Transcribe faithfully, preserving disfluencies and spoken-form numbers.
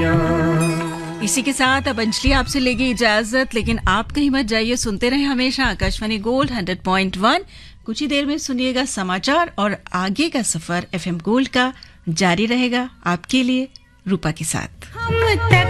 दुनिया। इसी के साथ अब अंजलि आपसे लेगी इजाजत, लेकिन आप कहीं मत जाइए, सुनते रहे हमेशा आकाशवाणी गोल्ड हंड्रेड पॉइंट वन। कुछ ही देर में सुनिएगा समाचार और आगे का सफर एफएम गोल्ड का जारी रहेगा आपके लिए रूपा के साथ। हम तक